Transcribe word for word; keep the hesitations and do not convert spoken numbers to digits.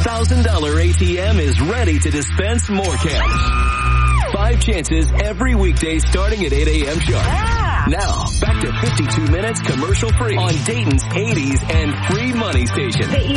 thousand dollars A T M is ready to dispense more cash. Five chances every weekday starting at eight a.m. sharp. Yeah. Now, back to fifty-two minutes commercial free on Dayton's eighties and free money station. The